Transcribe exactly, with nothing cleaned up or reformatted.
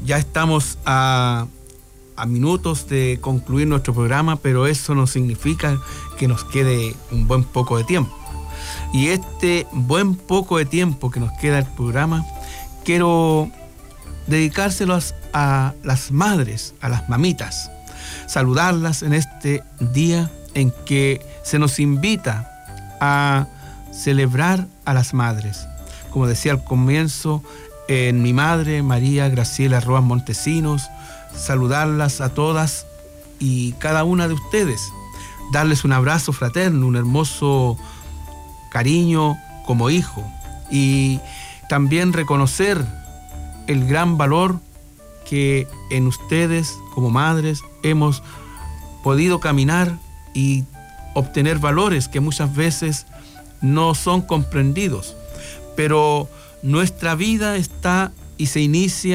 ya estamos a, a minutos de concluir nuestro programa, pero eso no significa que nos quede un buen poco de tiempo. Y este buen poco de tiempo que nos queda el programa, quiero dedicárselos a las madres, a las mamitas, saludarlas en este día en que se nos invita a celebrar a las madres. Como decía al comienzo, en mi madre, María Graciela Roas Montesinos, saludarlas a todas y cada una de ustedes, darles un abrazo fraterno, un hermoso cariño como hijo, y también reconocer el gran valor que en ustedes como madres hemos podido caminar y obtener valores que muchas veces no son comprendidos, pero nuestra vida está y se inicia